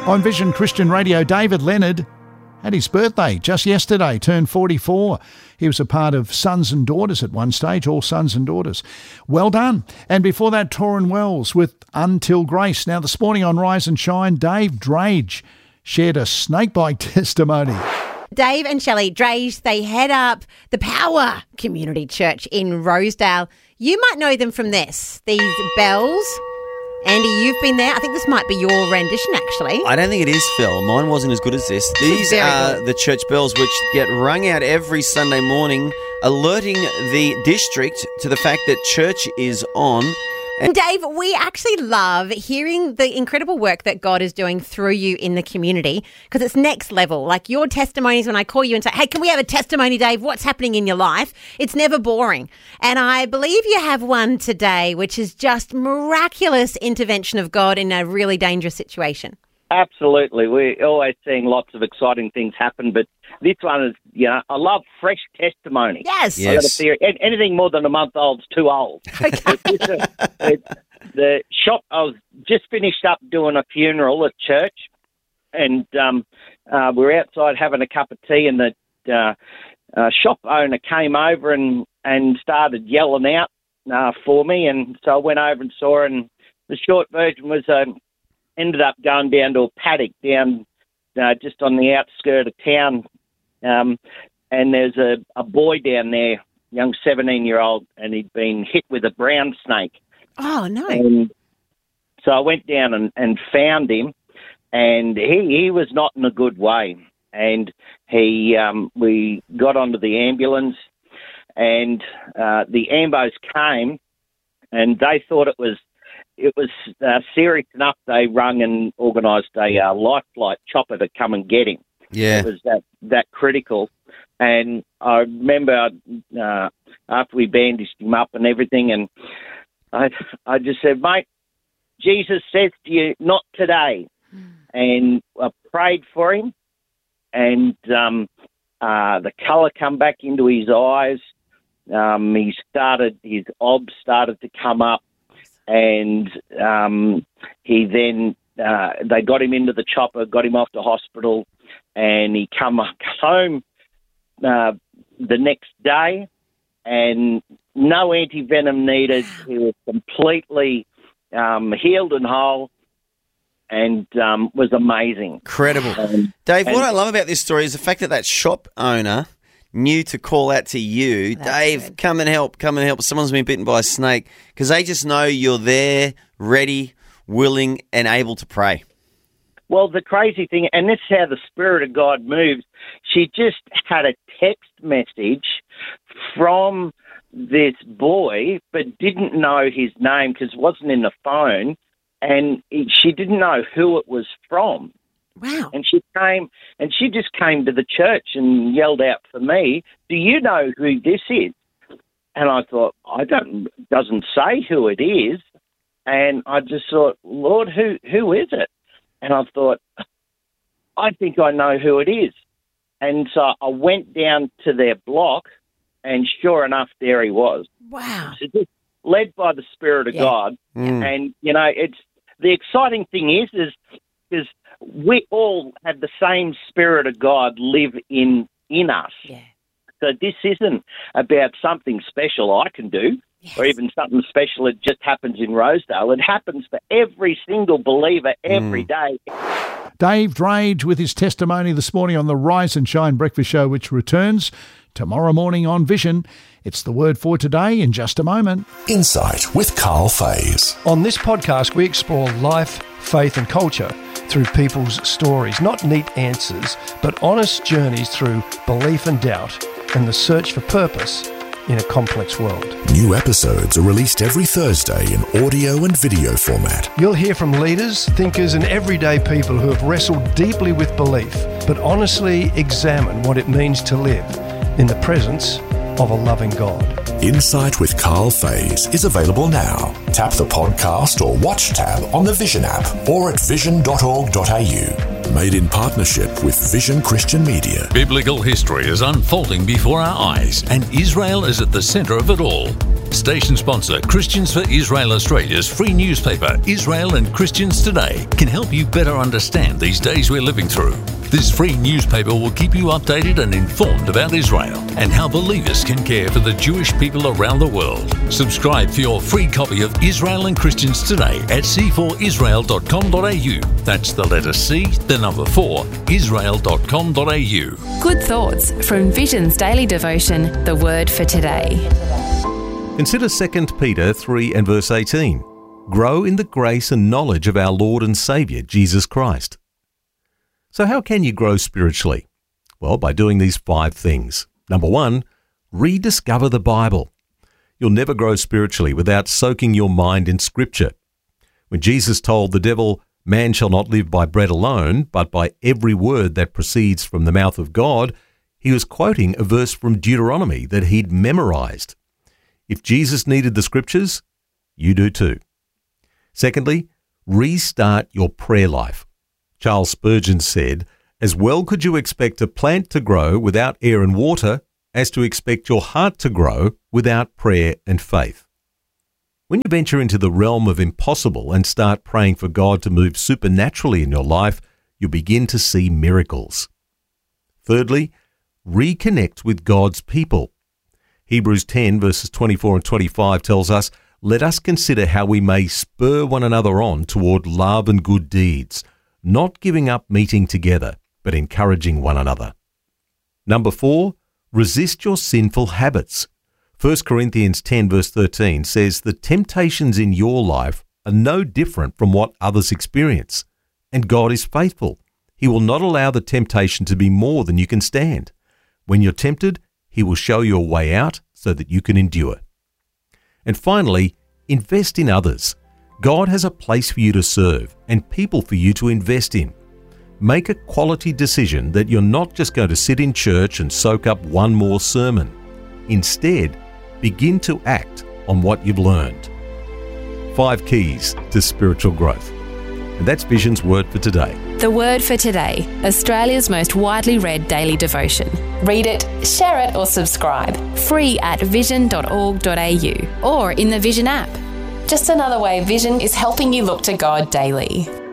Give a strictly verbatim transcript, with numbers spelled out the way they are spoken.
On Vision Christian Radio, David Leonard had his birthday just yesterday, turned forty-four. He was a part of Sons and Daughters at one stage, all sons and daughters. Well done. And before that, Torrin Wells with Until Grace. Now, this morning on Rise and Shine, Dave Drage shared a snakebite testimony. Dave and Shelley Drage, they head up the Power Community Church in Rosedale. You might know them from this, these bells. Andy, you've been there. I think this might be your rendition, actually. I don't think it is, Phil. Mine wasn't as good as this. These Very are good. the church bells which get rung out every Sunday morning, alerting the district to the fact that church is on. And Dave, we actually love hearing the incredible work that God is doing through you in the community, because it's next level. Like your testimonies, when I call you and say, hey, can we have a testimony, Dave? What's happening in your life? It's never boring. And I believe you have one today, which is just miraculous intervention of God in a really dangerous situation. Absolutely. We're always seeing lots of exciting things happen, but this one is, you know, I love fresh testimony. Yes. Yeah. I got a theory. An- Anything more than a month old's too old. Okay. It's a- it's- the shop, I was just finished up doing a funeral at church, and um, uh, we were outside having a cup of tea, and the uh, uh, shop owner came over and, and started yelling out uh, for me, and so I went over and saw her, and the short version was I um, ended up going down to a paddock down uh, just on the outskirt of town, um, and there's a, a boy down there, young seventeen-year-old, and he'd been hit with a brown snake. Oh, no. And so I went down and, and found him, and he, he was not in a good way. And he, um, we got onto the ambulance, and uh, the ambos came, and they thought it was it was uh, serious enough. They rung and organised a uh, life flight chopper to come and get him. Yeah. It was that that critical. And I remember uh, after we bandaged him up and everything, and I, I just said, mate, Jesus says to you, not today. And I prayed for him, and um, uh, the colour come back into his eyes. Um, he started, his obs started to come up, and um, he then, uh, they got him into the chopper, got him off to hospital, and he come home uh, the next day, and no anti-venom needed. He was completely um, healed and whole, and um, was amazing. Incredible. Um, Dave, and- what I love about this story is the fact that that shop owner knew to call out to you, That's Dave, good. come and help, come and help. Someone's been bitten by a snake, because they just know you're there, ready, willing, and able to pray. Well, the crazy thing, and this is how the Spirit of God moves, she just had a text message from this boy, but didn't know his name because it wasn't in the phone, and it, she didn't know who it was from. Wow. And she came, and she just came to the church and yelled out for me, do you know who this is? And I thought, I don't, doesn't say who it is. And I just thought, Lord, who who is it? And I thought, I think I know who it is. And so I went down to their block, and sure enough, there he was. Wow. So just led by the Spirit of Yeah. God. Mm. And, you know, it's the exciting thing is, is, is we all have the same Spirit of God live in, in us. Yeah. So this isn't about something special I can do, Yes. or even something special that just happens in Rosedale. It happens for every single believer every day. Dave Drage with his testimony this morning on the Rise and Shine Breakfast Show, which returns tomorrow morning on Vision. It's the word for today in just a moment. Insight with Carl Fays. On this podcast, we explore life, faith and culture through people's stories, not neat answers, but honest journeys through belief and doubt and the search for purpose in a complex world. New episodes are released every Thursday in audio and video format. You'll hear from leaders, thinkers and everyday people who have wrestled deeply with belief, but honestly examine what it means to live in the presence of a loving God. Insight with Carl Fays is available now. Tap the podcast or watch tab on the Vision app or at vision dot org dot a u. Made in partnership with Vision Christian Media. Biblical history is unfolding before our eyes, and Israel is at the center of it all. Station sponsor Christians for Israel Australia's free newspaper, Israel and Christians Today, can help you better understand these days we're living through. This free newspaper will keep you updated and informed about Israel and how believers can care for the Jewish people around the world. Subscribe for your free copy of Israel and Christians Today at c four israel dot com dot a u. That's the letter C, the number four, israel dot com dot a u. Good thoughts from Vision's daily devotion, The Word for Today. Consider Second Peter three and verse eighteen. Grow in the grace and knowledge of our Lord and Saviour, Jesus Christ. So how can you grow spiritually? Well, by doing these five things. Number one, rediscover the Bible. You'll never grow spiritually without soaking your mind in Scripture. When Jesus told the devil, "Man shall not live by bread alone, but by every word that proceeds from the mouth of God," he was quoting a verse from Deuteronomy that he'd memorized. If Jesus needed the Scriptures, you do too. Secondly, restart your prayer life. Charles Spurgeon said, "As well could you expect a plant to grow without air and water as to expect your heart to grow without prayer and faith." When you venture into the realm of impossible and start praying for God to move supernaturally in your life, you'll begin to see miracles. Thirdly, reconnect with God's people. Hebrews ten verses twenty-four and twenty-five tells us, "Let us consider how we may spur one another on toward love and good deeds, not giving up meeting together, but encouraging one another." Number four, resist your sinful habits. First Corinthians ten verse thirteen says the temptations in your life are no different from what others experience, and God is faithful. He will not allow the temptation to be more than you can stand. When you're tempted, He will show you a way out so that you can endure. And finally, invest in others. God has a place for you to serve and people for you to invest in. Make a quality decision that you're not just going to sit in church and soak up one more sermon. Instead, begin to act on what you've learned. Five keys to spiritual growth. And that's Vision's Word for Today. The Word for Today, Australia's most widely read daily devotion. Read it, share it or subscribe. Free at vision dot org dot a u or in the Vision app. Just another way Vision is helping you look to God daily.